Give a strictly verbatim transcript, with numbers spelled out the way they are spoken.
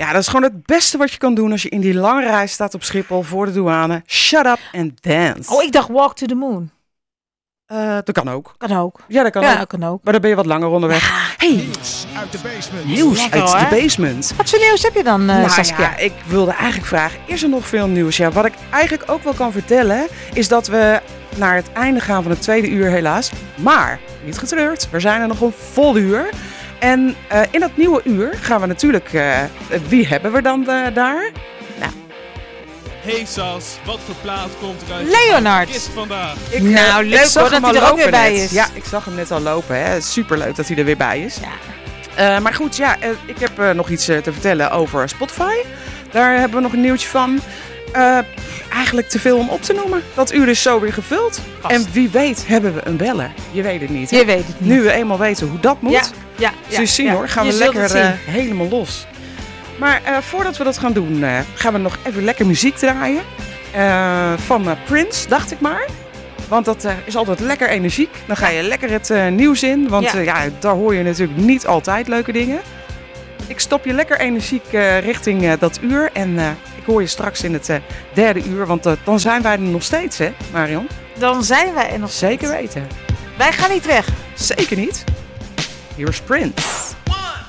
Ja, dat is gewoon het beste wat je kan doen als je in die lange rij staat op Schiphol voor de douane. Shut up and dance. Oh, ik dacht Walk to the Moon. Uh, dat kan ook. Kan ook. Ja, dat kan, ja, ook. kan ook. Maar dan ben je wat langer onderweg. Ja. Hey. Nieuws uit de basement. Nieuws Lekker, uit hoor. de basement. Wat voor nieuws heb je dan, uh, nou, Saskia? Ja, ik wilde eigenlijk vragen, is er nog veel nieuws? Ja, wat ik eigenlijk ook wel kan vertellen, is dat we naar het einde gaan van het tweede uur helaas. Maar, niet getreurd, we zijn er nog een vol uur. En uh, in dat nieuwe uur gaan we natuurlijk, uh, wie hebben we dan uh, daar? Nou. Hey Sas, wat voor plaat komt er uit Leonard. de kist vandaag? Ik, nou, leuk ik hoor dat hij er ook weer bij net. is. Ja, ik zag hem net al lopen. Hè. Superleuk dat hij er weer bij is. Ja. Uh, maar goed, ja, uh, ik heb uh, nog iets uh, te vertellen over Spotify. Daar hebben we nog een nieuwtje van. Uh, eigenlijk te veel om op te noemen. Dat uur is zo weer gevuld. Vast. En wie weet hebben we een beller. Je weet het niet. Hè? Je weet het niet. Nu we eenmaal weten hoe dat moet. Ja, ja, ja, dus zien ja. hoor, gaan Je we lekker uh, helemaal los. Maar uh, voordat we dat gaan doen, uh, gaan we nog even lekker muziek draaien. Uh, van uh, Prince, dacht ik maar. Want dat uh, is altijd lekker energiek. Dan ga je lekker het uh, nieuws in. Want ja. Uh, ja, daar hoor je natuurlijk niet altijd leuke dingen. Ik stop je lekker energiek uh, richting uh, dat uur. En uh, ik hoor je straks in het uh, derde uur. Want uh, dan zijn wij er nog steeds, hè Marion? Dan zijn wij er nog Zeker weten. Wij gaan niet weg. Zeker niet. Hier is Prince.